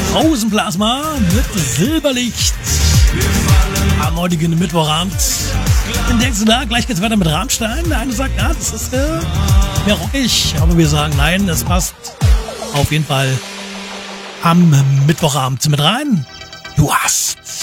Rosenplasma mit Silberlicht am heutigen Mittwochabend. Dann denkst du da, gleich geht's weiter mit Rammstein. Der eine sagt, ja, das ist mehr rockig, aber wir sagen, nein, es passt auf jeden Fall am Mittwochabend mit rein. Du hast